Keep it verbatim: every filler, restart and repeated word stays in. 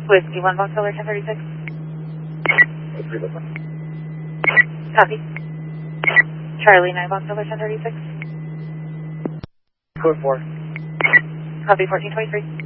Whiskey one Boxeller ten thirty-six. Copy. Charlie nine Boxeller ten thirty-six. Code four. Copy fourteen twenty-three.